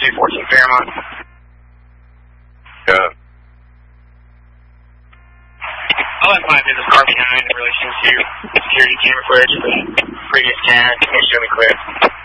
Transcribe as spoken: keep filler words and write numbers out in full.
two fourteen Fairmont. Yeah. I'll have this car behind in relation to security camera footage of the previous cat. Can you show me clear?